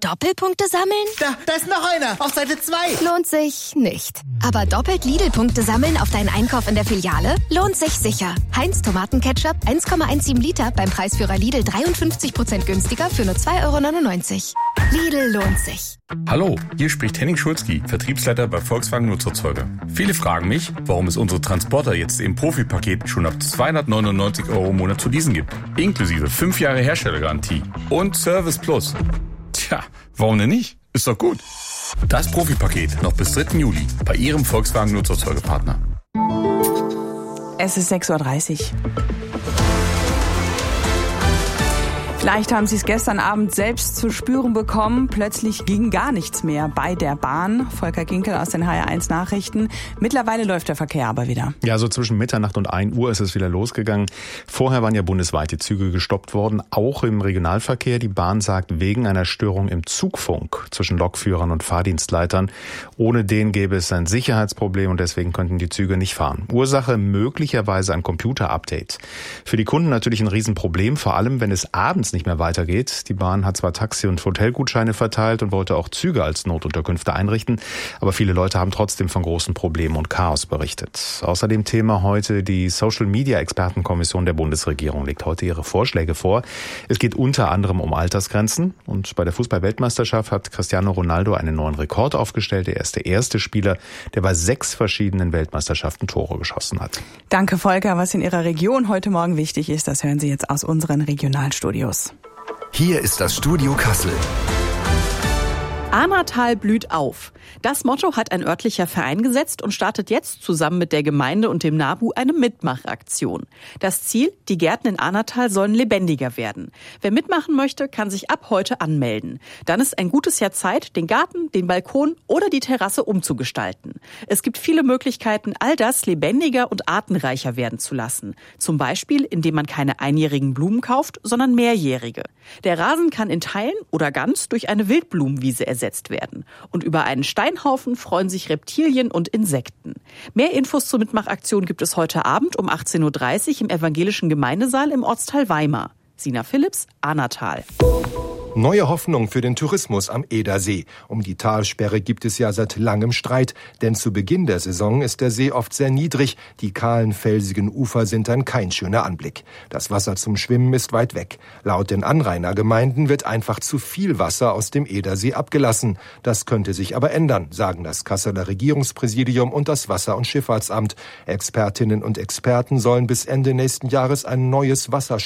Doppelpunkte sammeln? Da ist noch einer, auf Seite 2. Lohnt sich nicht. Aber doppelt Lidl-Punkte sammeln auf deinen Einkauf in der Filiale lohnt sich sicher. Heinz Tomatenketchup 1,17 Liter beim Preisführer Lidl 53% günstiger für nur 2,99 €. Lidl lohnt sich. Hallo, hier spricht Henning Schulzki, Vertriebsleiter bei Volkswagen Nutzerzeuger. Viele fragen mich, warum es unsere Transporter jetzt im Profipaket schon ab 299 € im Monat zu leasen gibt. Inklusive 5 Jahre Herstellergarantie und Service Plus. Tja, warum denn nicht? Ist doch gut. Das Profipaket noch bis 3. Juli bei Ihrem Volkswagen Nutzerzeugerpartner. Es ist 6:30 Uhr. Vielleicht haben Sie es gestern Abend selbst zu spüren bekommen. Plötzlich ging gar nichts mehr bei der Bahn. Volker Ginkel aus den HR1 Nachrichten. Mittlerweile läuft der Verkehr aber wieder. Ja, so zwischen Mitternacht und 1 Uhr ist es wieder losgegangen. Vorher waren ja bundesweit die Züge gestoppt worden, auch im Regionalverkehr. Die Bahn sagt, wegen einer Störung im Zugfunk zwischen Lokführern und Fahrdienstleitern. Ohne den gäbe es ein Sicherheitsproblem und deswegen könnten die Züge nicht fahren. Ursache möglicherweise ein Computer-Update. Für die Kunden natürlich ein Riesenproblem, vor allem wenn es abends nicht mehr weitergeht. Die Bahn hat zwar Taxi- und Hotelgutscheine verteilt und wollte auch Züge als Notunterkünfte einrichten, aber viele Leute haben trotzdem von großen Problemen und Chaos berichtet. Außerdem Thema heute, die Social-Media-Expertenkommission der Bundesregierung legt heute ihre Vorschläge vor. Es geht unter anderem um Altersgrenzen und bei der Fußball-Weltmeisterschaft hat Cristiano Ronaldo einen neuen Rekord aufgestellt. Er ist der erste Spieler, der bei 6 verschiedenen Weltmeisterschaften Tore geschossen hat. Danke, Volker. Was in Ihrer Region heute Morgen wichtig ist, das hören Sie jetzt aus unseren Regionalstudios. Hier ist das Studio Kassel. Ahnatal blüht auf. Das Motto hat ein örtlicher Verein gesetzt und startet jetzt zusammen mit der Gemeinde und dem NABU eine Mitmachaktion. Das Ziel, die Gärten in Ahnatal sollen lebendiger werden. Wer mitmachen möchte, kann sich ab heute anmelden. Dann ist ein gutes Jahr Zeit, den Garten, den Balkon oder die Terrasse umzugestalten. Es gibt viele Möglichkeiten, all das lebendiger und artenreicher werden zu lassen. Zum Beispiel, indem man keine einjährigen Blumen kauft, sondern mehrjährige. Der Rasen kann in Teilen oder ganz durch eine Wildblumenwiese ersetzt werden. Und über einen Steinhaufen freuen sich Reptilien und Insekten. Mehr Infos zur Mitmachaktion gibt es heute Abend um 18:30 Uhr im Evangelischen Gemeindesaal im Ortsteil Weimar. Sina Philipps, Ahnatal. Neue Hoffnung für den Tourismus am Edersee. Um die Talsperre gibt es ja seit langem Streit, denn zu Beginn der Saison ist der See oft sehr niedrig. Die kahlen, felsigen Ufer sind dann kein schöner Anblick. Das Wasser zum Schwimmen ist weit weg. Laut den Anrainergemeinden wird einfach zu viel Wasser aus dem Edersee abgelassen. Das könnte sich aber ändern, sagen das Kasseler Regierungspräsidium und das Wasser- und Schifffahrtsamt. Expertinnen und Experten sollen bis Ende nächsten Jahres ein neues